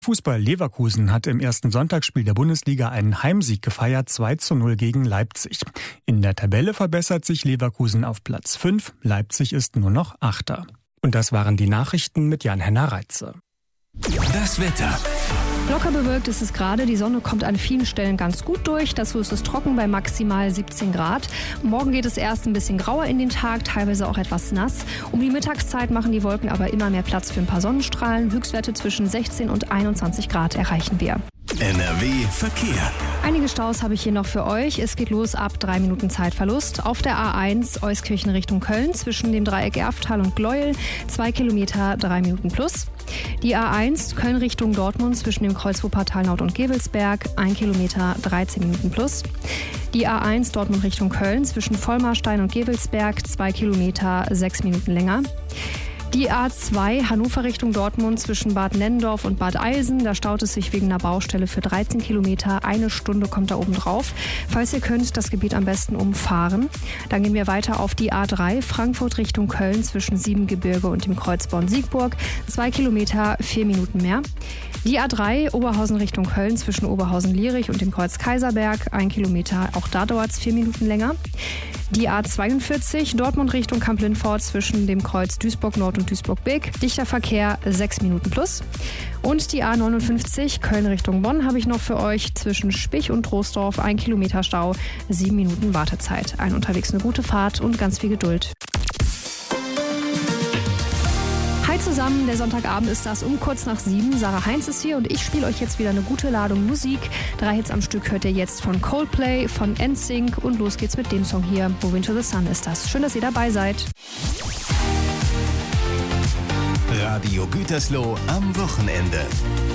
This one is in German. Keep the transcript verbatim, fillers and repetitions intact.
Fußball Leverkusen hat im ersten Sonntagsspiel der Bundesliga einen Heimsieg gefeiert, zwei zu null gegen Leipzig. In der Tabelle verbessert sich Leverkusen auf Platz fünf, Leipzig ist nur noch Achter. Und das waren die Nachrichten mit Jan-Henner Reitze. Das Wetter. Locker bewölkt ist es gerade, die Sonne kommt an vielen Stellen ganz gut durch, dazu ist es trocken bei maximal siebzehn Grad. Morgen geht es erst ein bisschen grauer in den Tag, teilweise auch etwas nass. Um die Mittagszeit machen die Wolken aber immer mehr Platz für ein paar Sonnenstrahlen. Höchstwerte zwischen sechzehn und einundzwanzig Grad erreichen wir. N R W Verkehr. Einige Staus habe ich hier noch für euch. Es geht los ab drei Minuten Zeitverlust. Auf der A eins Euskirchen Richtung Köln zwischen dem Dreieck Erftal und Gleuel. Zwei Kilometer, drei Minuten plus. Die A eins Köln Richtung Dortmund zwischen dem Kreuz Wuppertal Nord und Gevelsberg. Ein Kilometer, dreizehn Minuten plus. Die A eins Dortmund Richtung Köln zwischen Vollmarstein und Gevelsberg. Zwei Kilometer, sechs Minuten länger. Die A zwei Hannover Richtung Dortmund zwischen Bad Nennendorf und Bad Eilsen. Da staut es sich wegen einer Baustelle für dreizehn Kilometer. Eine Stunde kommt da oben drauf. Falls ihr könnt, das Gebiet am besten umfahren. Dann gehen wir weiter auf die A drei Frankfurt Richtung Köln zwischen Siebengebirge und dem Kreuz Bonn-Siegburg. Zwei Kilometer, vier Minuten mehr. Die A drei Oberhausen Richtung Köln zwischen Oberhausen-Lierich und dem Kreuz Kaiserberg. Ein Kilometer, auch da dauert es vier Minuten länger. Die A zweiundvierzig Dortmund Richtung Kamp-Lindfort zwischen dem Kreuz Duisburg-Nord und Duisburg-Beek. Dichter Verkehr, sechs Minuten plus. Und die A neunundfünfzig Köln Richtung Bonn habe ich noch für euch zwischen Spich und Troisdorf. Ein Kilometer Stau, sieben Minuten Wartezeit. Ein unterwegs eine gute Fahrt und ganz viel Geduld. Hi zusammen, der Sonntagabend ist das um kurz nach sieben. Sarah Heinz ist hier und ich spiele euch jetzt wieder eine gute Ladung Musik. Drei Hits am Stück hört ihr jetzt von Coldplay, von N Sync und los geht's mit dem Song hier. Moving to the Sun ist das. Schön, dass ihr dabei seid. Radio Gütersloh am Wochenende.